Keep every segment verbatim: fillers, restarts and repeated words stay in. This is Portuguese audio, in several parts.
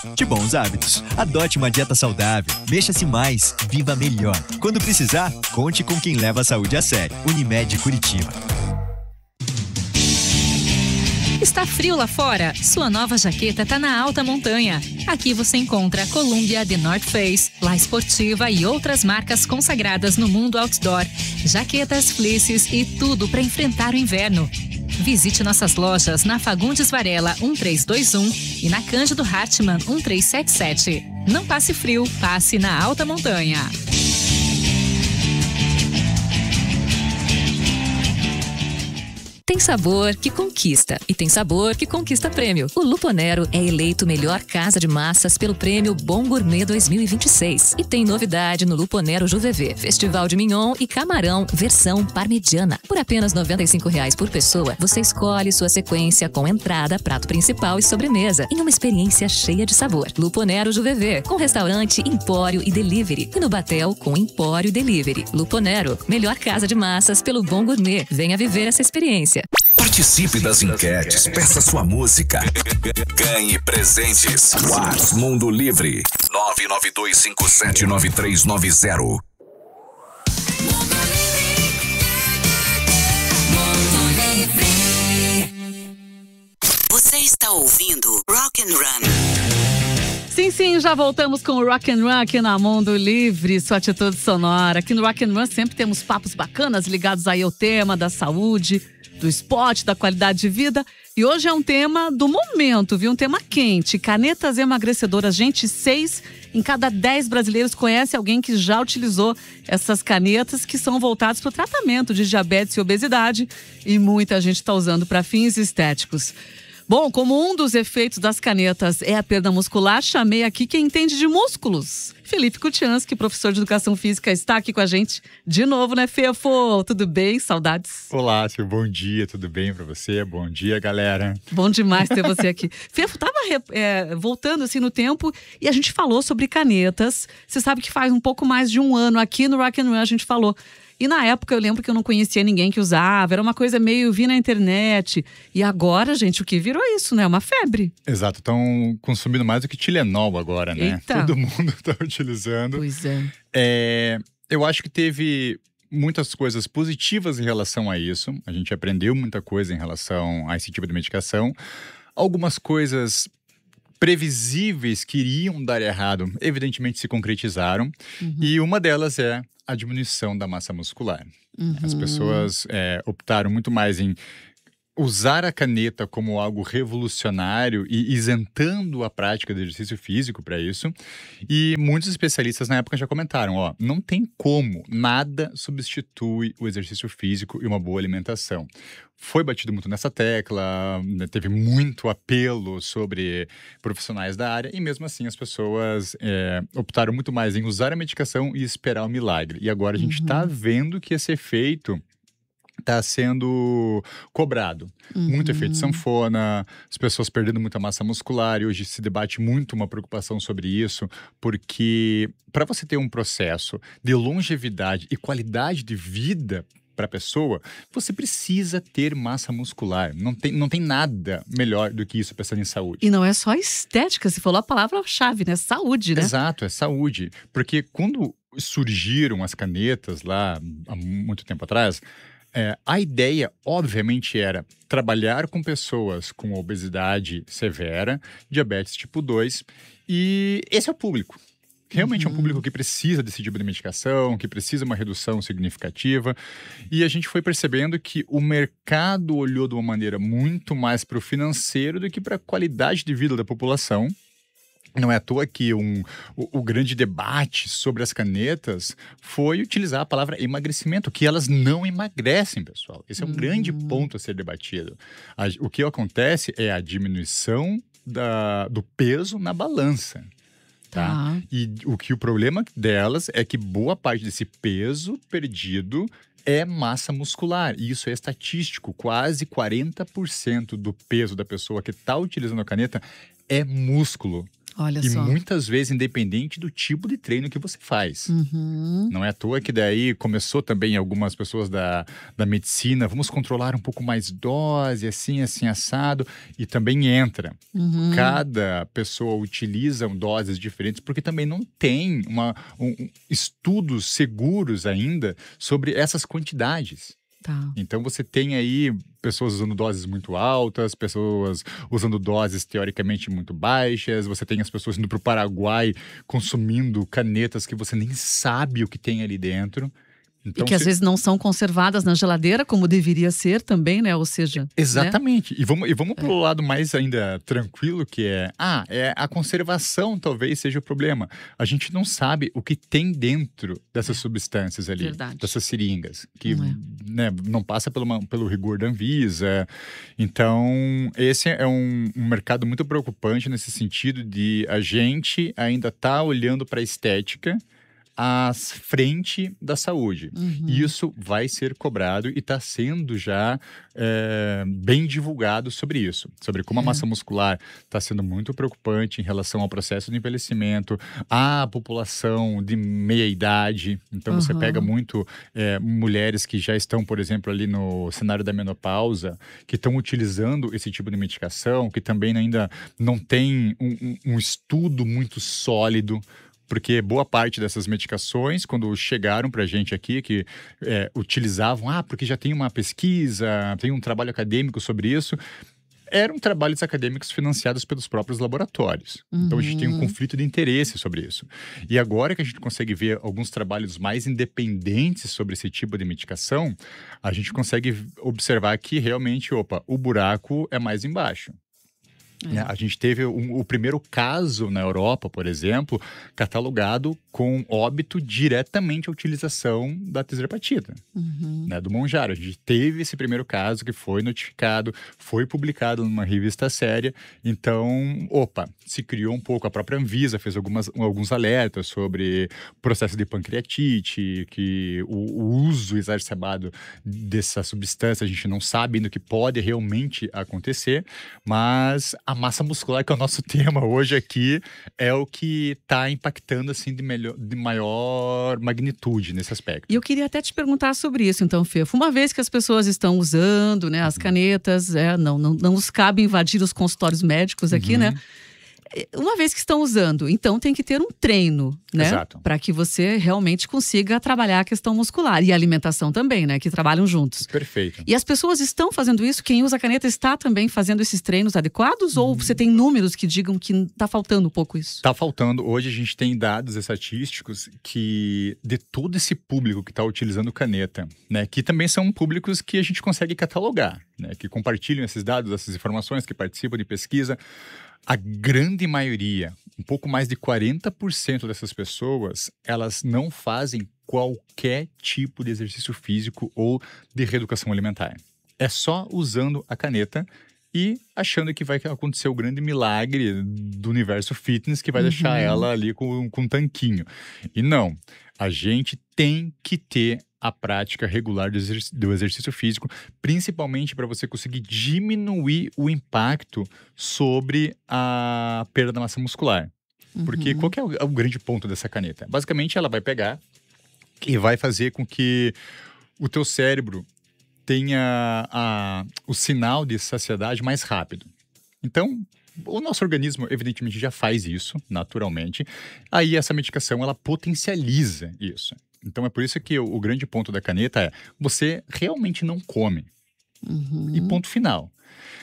De bons hábitos, adote uma dieta saudável, mexa-se mais, viva melhor. Quando precisar, conte com quem leva a saúde a sério. Unimed Curitiba. Está frio lá fora? Sua nova jaqueta tá na alta montanha. Aqui você encontra a Columbia, The North Face, La Esportiva e outras marcas consagradas no mundo outdoor. Jaquetas, fleeces e tudo para enfrentar o inverno. Visite nossas lojas na Fagundes Varela um três dois um e na Cândido Hartmann um três sete sete. Não passe frio, passe na alta montanha. Tem sabor que conquista e tem sabor que conquista prêmio. O Luponero é eleito melhor casa de massas pelo prêmio Bom Gourmet dois mil e vinte e seis. E tem novidade no Luponero Juvevê, Festival de Mignon e Camarão, versão parmegiana. Por apenas noventa e cinco reais por pessoa, você escolhe sua sequência com entrada, prato principal e sobremesa, em uma experiência cheia de sabor. Luponero Juvevê, com restaurante, empório e delivery. E no Batel, com empório e delivery. Luponero, melhor casa de massas pelo Bom Gourmet. Venha viver essa experiência. Participe das enquetes, peça sua música, ganhe presentes. Whats Mundo Livre nove nove dois cinco sete nove três nove zero. Você está ouvindo Rock and Run. Sim, sim, já voltamos com o Rock and Run aqui na Mundo Livre, sua atitude sonora. Aqui no Rock and Run sempre temos papos bacanas ligados aí ao tema da saúde, do esporte, da qualidade de vida. E hoje é um tema do momento, viu? Um tema quente. Canetas emagrecedoras. Gente, seis em cada dez brasileiros conhece alguém que já utilizou essas canetas que são voltadas para o tratamento de diabetes e obesidade. E muita gente está usando para fins estéticos. Bom, como um dos efeitos das canetas é a perda muscular, chamei aqui quem entende de músculos. Felipe Kutiansky, professor de Educação Física, está aqui com a gente de novo, né, Fefo? Tudo bem? Saudades? Olá, Sil, bom dia, tudo bem pra você? Bom dia, galera. Bom demais ter você aqui. Fefo, tava é, voltando assim no tempo e a gente falou sobre canetas. Você sabe que faz um pouco mais de um ano aqui no Rock and Roll a gente falou. E na época eu lembro que eu não conhecia ninguém que usava, era uma coisa meio vi na internet. E agora, gente, o que virou isso, né? Uma febre. Exato, estão consumindo mais do que Tilenol agora, né? Eita. Todo mundo está utilizando. Pois é. é. Eu acho que teve muitas coisas positivas em relação a isso. A gente aprendeu muita coisa em relação a esse tipo de medicação. Algumas coisas previsíveis que iriam dar errado, evidentemente se concretizaram. Uhum. E uma delas é a diminuição da massa muscular. Uhum. As pessoas é, optaram muito mais em usar a caneta como algo revolucionário e isentando a prática de exercício físico para isso. E muitos especialistas na época já comentaram, ó, não tem como, nada substitui o exercício físico e uma boa alimentação. Foi batido muito nessa tecla, né, teve muito apelo sobre profissionais da área e mesmo assim as pessoas é, optaram muito mais em usar a medicação e esperar o milagre. E agora a gente está uhum. vendo que esse efeito está sendo cobrado. Uhum. Muito efeito sanfona, as pessoas perdendo muita massa muscular, e hoje se debate muito uma preocupação sobre isso, porque para você ter um processo de longevidade e qualidade de vida para a pessoa, você precisa ter massa muscular. Não tem, não tem nada melhor do que isso pensando em saúde. E não é só estética, você falou a palavra-chave, né? Saúde, né? Exato, é saúde. Porque quando surgiram as canetas lá, há muito tempo atrás, É, a ideia, obviamente, era trabalhar com pessoas com obesidade severa, diabetes tipo dois, e esse é o público. Realmente uhum. é um público que precisa desse tipo de medicação, que precisa de uma redução significativa. E a gente foi percebendo que o mercado olhou de uma maneira muito mais para o financeiro do que para a qualidade de vida da população. Não é à toa que um, o, o grande debate sobre as canetas foi utilizar a palavra emagrecimento, que elas não emagrecem, pessoal. Esse é um uhum. grande ponto a ser debatido. A, o que acontece é a diminuição da, do peso na balança. Tá? Tá. E o que o problema delas é que boa parte desse peso perdido é massa muscular. E isso é estatístico. Quase quarenta por cento do peso da pessoa que está utilizando a caneta é músculo. Olha E só. muitas vezes independente do tipo de treino que você faz. Uhum. Não é à toa que daí começou também algumas pessoas da, da medicina, vamos controlar um pouco mais dose, assim, assim, assado, e também entra. Uhum. Cada pessoa utiliza doses diferentes, porque também não tem uma, um, um, estudos seguros ainda sobre essas quantidades. Tá. Então você tem aí pessoas usando doses muito altas, pessoas usando doses teoricamente muito baixas, você tem as pessoas indo para o Paraguai consumindo canetas que você nem sabe o que tem ali dentro. Então, e que às se... vezes não são conservadas na geladeira, como deveria ser também, né? Ou seja... Exatamente. Né? E vamos, e vamos para o lado mais ainda tranquilo, que é... Ah, é a conservação talvez seja o problema. A gente não sabe o que tem dentro dessas é. substâncias ali. Verdade. Dessas seringas. Que não, é. né, não passa pelo, pelo rigor da Anvisa. Então, esse é um, um mercado muito preocupante nesse sentido de a gente ainda tá olhando para a estética à frente da saúde. Uhum. E isso vai ser cobrado e está sendo já é, bem divulgado sobre isso. Sobre como é. a massa muscular está sendo muito preocupante em relação ao processo de envelhecimento, à população de meia idade. Então, uhum. você pega muito é, mulheres que já estão, por exemplo, ali no cenário da menopausa, que estão utilizando esse tipo de medicação, que também ainda não tem um, um, um estudo muito sólido. Porque boa parte dessas medicações, quando chegaram para a gente aqui, que é, utilizavam, ah, porque já tem uma pesquisa, tem um trabalho acadêmico sobre isso, eram trabalhos acadêmicos financiados pelos próprios laboratórios. Uhum. Então a gente tem um conflito de interesse sobre isso. E agora que a gente consegue ver alguns trabalhos mais independentes sobre esse tipo de medicação, a gente consegue observar que realmente, opa, o buraco é mais embaixo. É. A gente teve um, o primeiro caso na Europa, por exemplo, catalogado com óbito diretamente à utilização da tirzepatida, uhum. né, do Mounjaro. A gente teve esse primeiro caso que foi notificado, foi publicado numa revista séria. Então, opa, se criou um pouco. A própria Anvisa fez algumas, alguns alertas sobre processo de pancreatite, que o, o uso exacerbado dessa substância, a gente não sabe ainda o que pode realmente acontecer, mas a massa muscular, que é o nosso tema hoje aqui, é o que está impactando assim de, melhor, de maior magnitude nesse aspecto. E eu queria até te perguntar sobre isso, então, Fefo. Uma vez que as pessoas estão usando, né, as canetas, é, não, não, não nos cabe invadir os consultórios médicos aqui, uhum. né? Uma vez que estão usando, então tem que ter um treino, né? Exato. Para que você realmente consiga trabalhar a questão muscular. E a alimentação também, né? Que trabalham juntos. Perfeito. E as pessoas estão fazendo isso? Quem usa a caneta está também fazendo esses treinos adequados? Hum. Ou você tem números que digam que está faltando um pouco isso? Está faltando. Hoje a gente tem dados estatísticos que de todo esse público que está utilizando caneta, né? Que também são públicos que a gente consegue catalogar, né? Que compartilham esses dados, essas informações, que participam de pesquisa. A grande maioria, um pouco mais de quarenta por cento dessas pessoas, elas não fazem qualquer tipo de exercício físico ou de reeducação alimentar. É só usando a caneta e achando que vai acontecer o grande milagre do universo fitness que vai uhum. deixar ela ali com, com um tanquinho. E não, a gente tem que ter a prática regular do exercício, do exercício físico, principalmente para você conseguir diminuir o impacto sobre a perda da massa muscular. Uhum. Porque qual que é o, é o grande ponto dessa caneta? Basicamente, ela vai pegar e vai fazer com que o teu cérebro tenha a, o sinal de saciedade mais rápido. Então, o nosso organismo, evidentemente, já faz isso, naturalmente. Aí, essa medicação, ela potencializa isso. Então, é por isso que o, o grande ponto da caneta é você realmente não come. Uhum. E ponto final.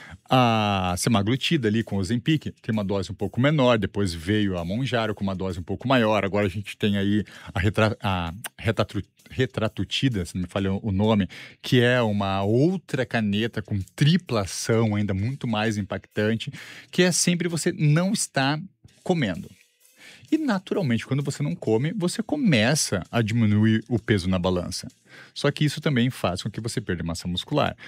A semaglutida ali com o Ozempic tem uma dose um pouco menor, depois veio a Mounjaro com uma dose um pouco maior, agora a gente tem aí a, retra, a retratru, retratutida, se não me falha o nome, que é uma outra caneta com tripla ação, ainda muito mais impactante, que é sempre você não estar comendo. E, naturalmente, quando você não come, você começa a diminuir o peso na balança. Só que isso também faz com que você perda massa muscular.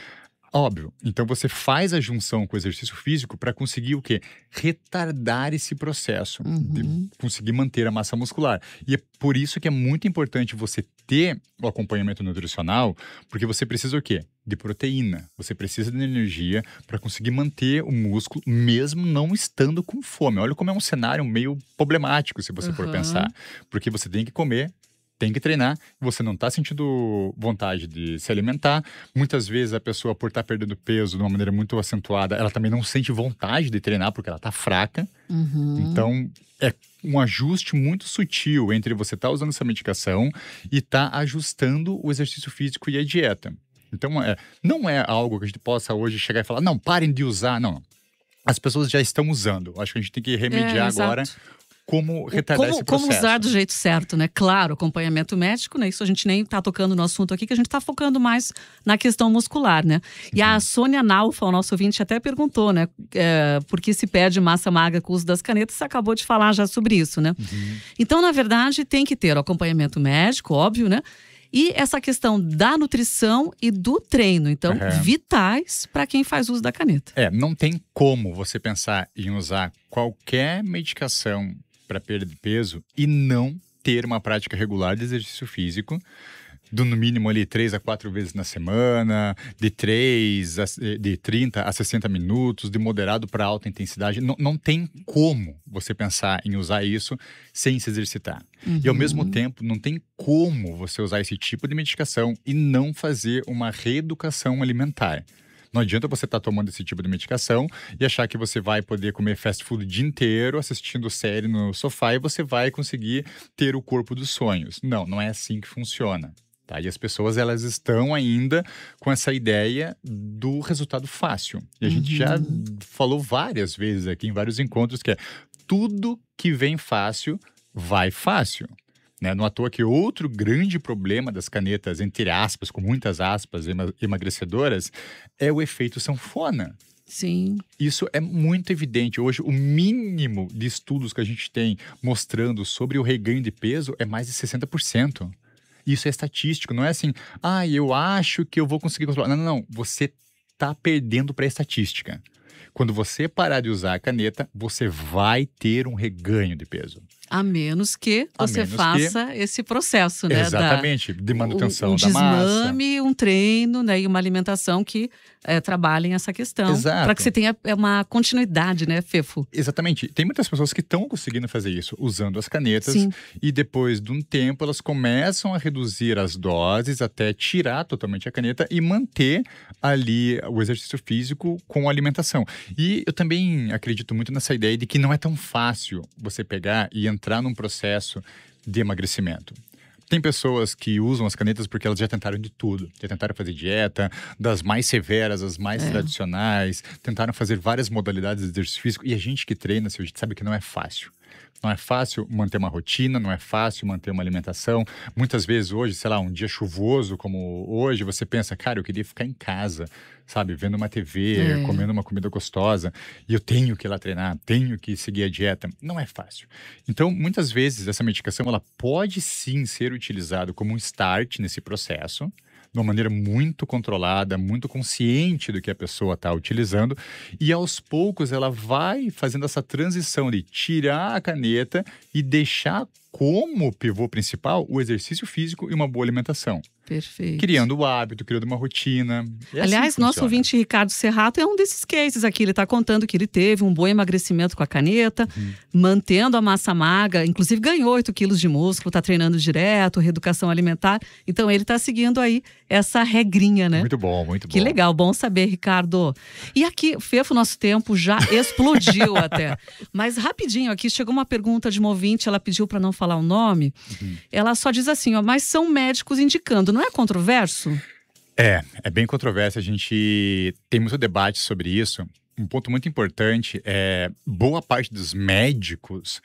Óbvio. Então você faz a junção com o exercício físico para conseguir o quê? Retardar esse processo, Uhum. de conseguir manter a massa muscular. E é por isso que é muito importante você ter o acompanhamento nutricional, porque você precisa o quê? De proteína. Você precisa de energia para conseguir manter o músculo, mesmo não estando com fome. Olha como é um cenário meio problemático, se você for Uhum. pensar. Porque você tem que comer, tem que treinar, você não está sentindo vontade de se alimentar. Muitas vezes a pessoa, por estar perdendo peso de uma maneira muito acentuada, ela também não sente vontade de treinar porque ela está fraca. Uhum. Então, é um ajuste muito sutil entre você estar usando essa medicação e estar ajustando o exercício físico e a dieta. Então, é, não é algo que a gente possa hoje chegar e falar, não, parem de usar. Não, não. As pessoas já estão usando. Acho que a gente tem que remediar É, agora exato. como retardar Como, esse processo. como usar do jeito certo, né? Claro, acompanhamento médico, né? Isso a gente nem tá tocando no assunto aqui, que a gente tá focando mais na questão muscular, né? E a Sônia Nalfa, o nosso ouvinte, até perguntou, né? É, por que se perde massa magra com o uso das canetas? Você acabou de falar já sobre isso, né? Uhum. Então, na verdade, tem que ter o acompanhamento médico, óbvio, né? E essa questão da nutrição e do treino. Então, Uhum. vitais para quem faz uso da caneta. É, não tem como você pensar em usar qualquer medicação para perda de peso e não ter uma prática regular de exercício físico, do no mínimo ali três a quatro vezes na semana, de três a, de trinta a sessenta minutos, de moderado para alta intensidade. Não, não tem como você pensar em usar isso sem se exercitar. Uhum. E ao mesmo tempo, não tem como você usar esse tipo de medicação e não fazer uma reeducação alimentar. Não adianta você estar tomando esse tipo de medicação e achar que você vai poder comer fast food o dia inteiro, assistindo série no sofá, e você vai conseguir ter o corpo dos sonhos. Não, não é assim que funciona. Tá? E as pessoas, elas estão ainda com essa ideia do resultado fácil. E a gente já falou várias vezes aqui, em vários encontros, que é tudo que vem fácil, vai fácil. Né? Não à toa que outro grande problema das canetas, entre aspas, com muitas aspas, ema- emagrecedoras, é o efeito sanfona. Sim. Isso é muito evidente. Hoje, o mínimo de estudos que a gente tem mostrando sobre o reganho de peso é mais de sessenta por cento. Isso é estatístico, não é assim, ah, eu acho que eu vou conseguir controlar. Não, não, não. Você está perdendo para a estatística. Quando você parar de usar a caneta, você vai ter um reganho de peso. A menos que A você menos faça esse processo, né? Exatamente, da, de manutenção um, um da massa. desmame, um treino, né? E uma alimentação que é, trabalhem essa questão. Exato. Para que você tenha uma continuidade, né, Fefo? Exatamente. Tem muitas pessoas que estão conseguindo fazer isso, usando as canetas. Sim. E depois de um tempo, elas começam a reduzir as doses até tirar totalmente a caneta e manter ali o exercício físico com a alimentação. E eu também acredito muito nessa ideia de que não é tão fácil você pegar e entrar num processo de emagrecimento. Tem pessoas que usam as canetas porque elas já tentaram de tudo. Já tentaram fazer dieta, das mais severas às mais É. tradicionais. Tentaram fazer várias modalidades de exercício físico. E a gente que treina, assim, a gente sabe que não é fácil. Não é fácil manter uma rotina, não é fácil manter uma alimentação. Muitas vezes hoje, sei lá, um dia chuvoso como hoje, você pensa, cara, eu queria ficar em casa, sabe? Vendo uma T V, É. comendo uma comida gostosa. E eu tenho que ir lá treinar, tenho que seguir a dieta. Não é fácil. Então, muitas vezes, essa medicação, ela pode sim ser utilizada como um start nesse processo, de uma maneira muito controlada, muito consciente do que a pessoa está utilizando, e aos poucos ela vai fazendo essa transição de tirar a caneta e deixar como pivô principal o exercício físico e uma boa alimentação. Perfeito. Criando o hábito, criando uma rotina. É assim Aliás, que nosso funciona. ouvinte Ricardo Serrato é um desses cases aqui. Ele está contando que ele teve um bom emagrecimento com a caneta, Uhum. mantendo a massa magra, inclusive ganhou oito quilos de músculo, está treinando direto, reeducação alimentar. Então ele está seguindo aí essa regrinha, né? Muito bom, muito bom. Que legal, bom saber, Ricardo. E aqui, Fefo, nosso tempo já explodiu até. Mas rapidinho aqui, chegou uma pergunta de uma ouvinte, ela pediu para não falar o nome. Uhum. Ela só diz assim, ó, mas são médicos indicando, não é controverso? É, é bem controverso. A gente tem muito debate sobre isso. Um ponto muito importante é boa parte dos médicos,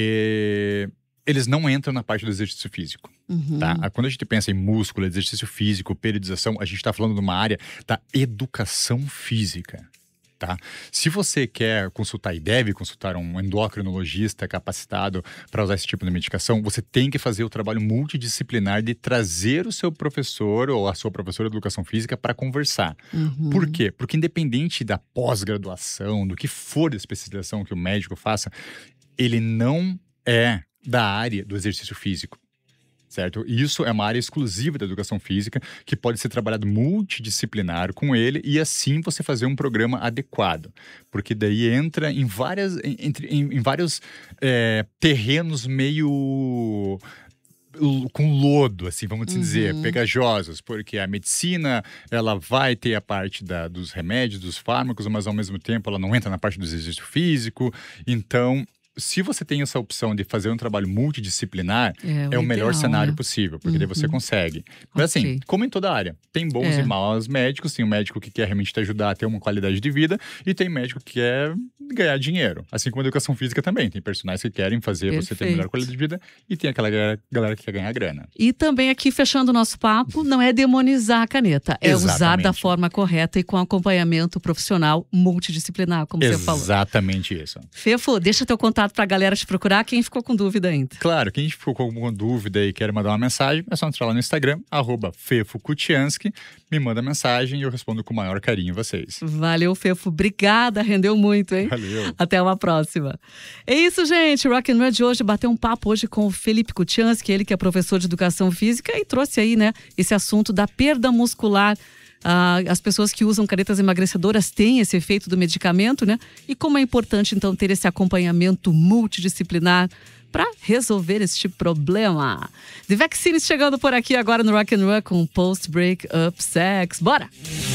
eh, eles não entram na parte do exercício físico. Uhum. Tá? Quando a gente pensa em músculo, exercício físico, periodização, a gente está falando de uma área da educação física. tá? Se você quer consultar e deve consultar um endocrinologista capacitado para usar esse tipo de medicação, você tem que fazer o trabalho multidisciplinar de trazer o seu professor ou a sua professora de educação física para conversar. Uhum. Por quê? Porque independente da pós-graduação, do que for de especialização que o médico faça, ele não é da área do exercício físico. Certo? Isso é uma área exclusiva da educação física que pode ser trabalhado multidisciplinar com ele e assim você fazer um programa adequado. Porque daí entra em, várias, entre, em, em vários é, terrenos meio com lodo, assim, vamos Uhum. dizer, pegajosos, porque a medicina, ela vai ter a parte da, dos remédios, dos fármacos, mas ao mesmo tempo ela não entra na parte do exercício físico. Então, se você tem essa opção de fazer um trabalho multidisciplinar, É, o é o melhor ideal, cenário né? possível, porque daí você Uhum. consegue. Mas Ok. assim, como em toda área, tem bons É. e maus médicos, tem um médico que quer realmente te ajudar a ter uma qualidade de vida e tem médico que quer ganhar dinheiro. Assim como a educação física também, tem personagens que querem fazer você ter melhor Perfeito. qualidade de vida e tem aquela galera, galera que quer ganhar grana. E também aqui, fechando o nosso papo, não é demonizar a caneta, é usar Exatamente. da forma correta e com acompanhamento profissional multidisciplinar, como você falou. Exatamente isso. Fefo, deixa teu contato pra galera te procurar, quem ficou com dúvida ainda. Claro, quem ficou com alguma dúvida e quer mandar uma mensagem, é só entrar lá no Instagram, arroba fefokutiansky, me manda mensagem e eu respondo com o maior carinho vocês. Valeu, Fefo. Obrigada, rendeu muito, hein? Valeu. Até uma próxima. É isso, gente. O Rock and Roll de hoje bateu um papo hoje com o Felipe Kutiansky, ele que é professor de educação física e trouxe aí, né, esse assunto da perda muscular. Ah, as pessoas que usam canetas emagrecedoras têm esse efeito do medicamento, né? E como é importante, então, ter esse acompanhamento multidisciplinar para resolver este problema. The Vaccines chegando por aqui agora no Rock and Roll com Post Break Up Sex. Bora!